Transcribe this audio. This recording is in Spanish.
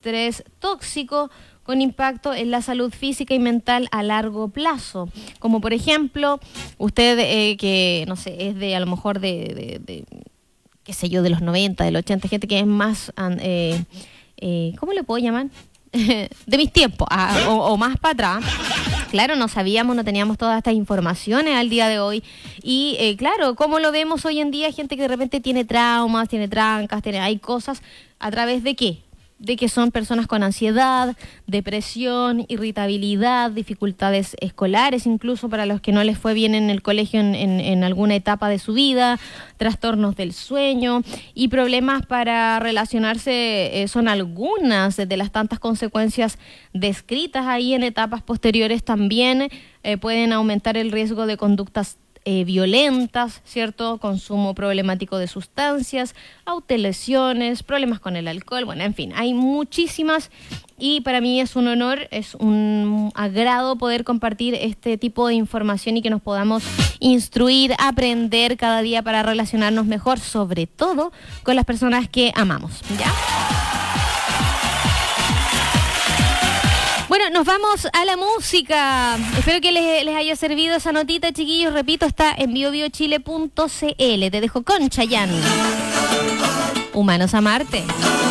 estrés tóxico con impacto en la salud física y mental a largo plazo. Como por ejemplo, usted que, no sé, es de a lo mejor de qué sé yo, de los 90, del 80, gente que es más, ¿cómo le puedo llamar? De mis tiempos, o más para atrás. Claro, no sabíamos, no teníamos todas estas informaciones al día de hoy. Y claro, como lo vemos hoy en día, gente que de repente tiene traumas, tiene trancas, hay cosas, ¿a través de qué? De que son personas con ansiedad, depresión, irritabilidad, dificultades escolares, incluso para los que no les fue bien en el colegio en alguna etapa de su vida, trastornos del sueño y problemas para relacionarse son algunas de las tantas consecuencias descritas ahí en etapas posteriores también. Pueden aumentar el riesgo de conductas violentas, ¿cierto? Consumo problemático de sustancias, autolesiones, problemas con el alcohol, bueno, en fin, hay muchísimas y para mí es un honor, es un agrado poder compartir este tipo de información y que nos podamos instruir, aprender cada día para relacionarnos mejor, sobre todo con las personas que amamos, ¿ya? Bueno, nos vamos a la música. Espero que les haya servido esa notita, chiquillos. Repito, está en biobiochile.cl. Te dejo con Chayanne. Humanos a Marte.